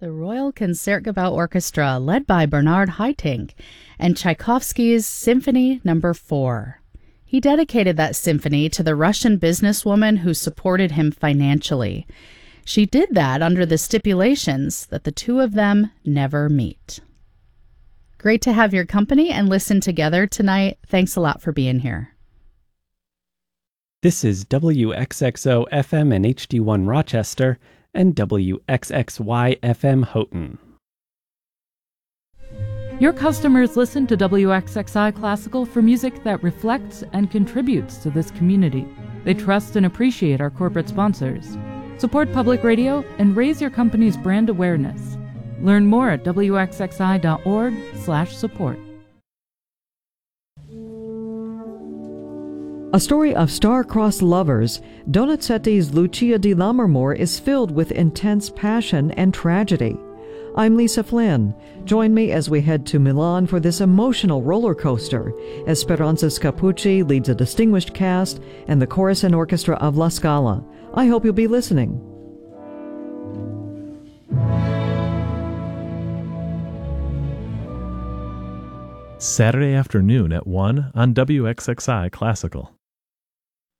the Royal Concertgebouw Orchestra, led by Bernard Haitink, and Tchaikovsky's Symphony No. 4. He dedicated that symphony to the Russian businesswoman who supported him financially. She did that under the stipulations that the two of them never meet. Great to have your company and listen together tonight. Thanks a lot for being here. This is WXXO FM and HD1 Rochester and WXXY FM Houghton. Your customers listen to WXXI Classical for music that reflects and contributes to this community. They trust and appreciate our corporate sponsors. Support public radio and raise your company's brand awareness. Learn more at wxxi.org/support. A story of star-crossed lovers, Donizetti's Lucia di Lammermoor is filled with intense passion and tragedy. I'm Lisa Flynn. Join me as we head to Milan for this emotional roller coaster as Speranza Scapucci leads a distinguished cast and the chorus and orchestra of La Scala. I hope you'll be listening. Saturday afternoon at 1 on WXXI Classical.